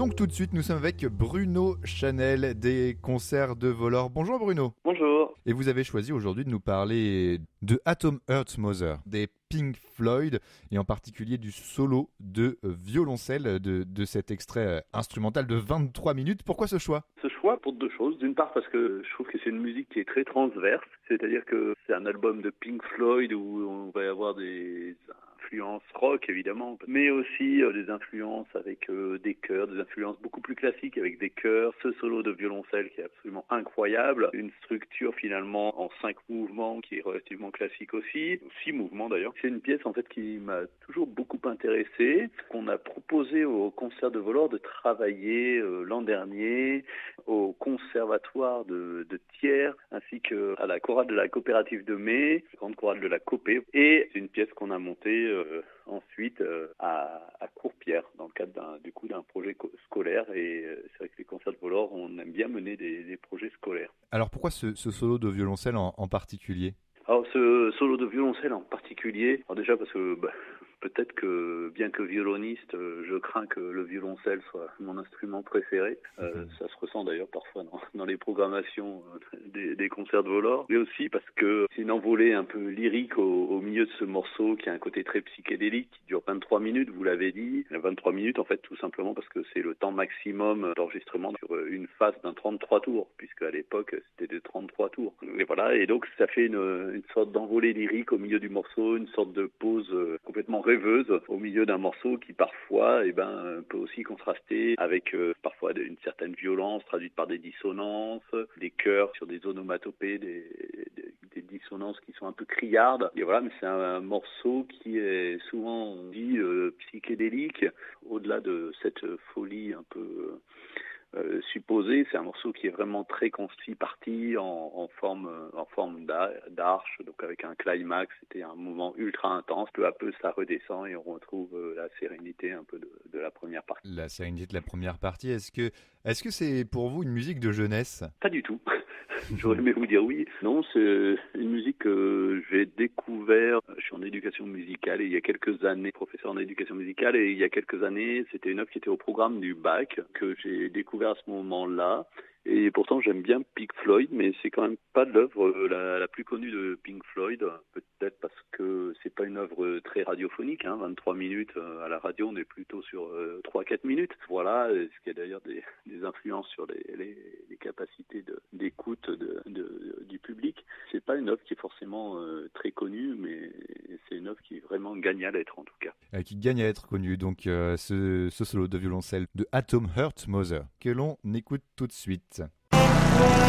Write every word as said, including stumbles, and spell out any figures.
Donc tout de suite, nous sommes avec Bruno Chanel des concerts de Volor. Bonjour Bruno. Bonjour. Et vous avez choisi aujourd'hui de nous parler de Atom Heart Mother, des Pink Floyd, et en particulier du solo de violoncelle de, de cet extrait instrumental de vingt-trois minutes. Pourquoi ce choix ? Ce choix pour deux choses. D'une part parce que je trouve que c'est une musique qui est très transverse, c'est-à-dire que c'est un album de Pink Floyd où on va y avoir des influences rock évidemment, mais aussi euh, des influences avec euh, des chœurs, des influences beaucoup plus classiques avec des chœurs, ce solo de violoncelle qui est absolument incroyable, une structure finalement en cinq mouvements qui est relativement classique aussi, six mouvements d'ailleurs. C'est une pièce en fait qui m'a toujours beaucoup intéressé, qu'on a proposé au concert de Volor de travailler euh, l'an dernier au conservatoire de, de Thiers ainsi qu'à la chorale de la coopérative de Mai, grande chorale de la Copé, et c'est une pièce qu'on a montée euh, ensuite euh, à, à Courpierre dans le cadre d'un, du coup d'un projet co- scolaire et euh, c'est vrai que les concerts de Volor on aime bien mener des, des projets scolaires. Alors pourquoi ce, ce solo de violoncelle en, en particulier ? Alors ce solo de violoncelle en particulier, alors déjà parce que bah, peut-être que bien que violoniste, je crains que le violoncelle soit mon instrument préféré. Euh, ça se ressent d'ailleurs parfois dans, dans les programmations des, des concerts de Volor. Mais aussi parce que c'est une envolée un peu lyrique au, au milieu de ce morceau qui a un côté très psychédélique, qui dure vingt-trois minutes, vous l'avez dit. vingt-trois minutes en fait tout simplement parce que c'est le temps maximum d'enregistrement sur une phase d'un trente-trois tours, puisque à l'époque c'était de trente-trois tours. Et voilà, et donc ça fait une, une sorte d'envolée lyrique au milieu du morceau, une sorte de pause complètement rêveuse au milieu d'un morceau qui parfois eh ben, peut aussi contraster avec euh, parfois une certaine violence traduite par des dissonances, des chœurs sur des onomatopées, des, des, des dissonances qui sont un peu criardes. Et voilà, mais c'est un, un morceau qui est souvent dit euh, psychédélique, au-delà de cette folie un peu Euh, supposé, c'est un morceau qui est vraiment très concis parti en, en forme en forme d'arche, donc avec un climax, c'était un mouvement ultra intense, peu à peu ça redescend et on retrouve euh, la sérénité un peu de, de la première partie. La sérénité de la première partie, est-ce que est-ce que c'est pour vous une musique de jeunesse ? Pas du tout. J'aurais aimé vous dire oui. Non, c'est une musique que j'ai découvert. Je suis en éducation musicale et il y a quelques années, professeur en éducation musicale, et il y a quelques années, c'était une œuvre qui était au programme du bac que j'ai découvert à ce moment-là. Et pourtant, j'aime bien Pink Floyd, mais c'est quand même pas de l'œuvre la, la plus connue de Pink Floyd. Peut-être parce que c'est pas une œuvre très radiophonique, hein, vingt-trois minutes à la radio, on est plutôt sur euh, trois à quatre minutes. Voilà, ce qui a d'ailleurs des, des influences sur les, les, les capacités de, d'écoute de, de, de, du public. C'est pas une œuvre qui est forcément euh, très connue, mais c'est une œuvre qui vraiment gagne à l'être en tout cas. Euh, qui gagne à être connue, donc euh, ce, ce solo de violoncelle de Atom Heart Mother, que l'on écoute tout de suite.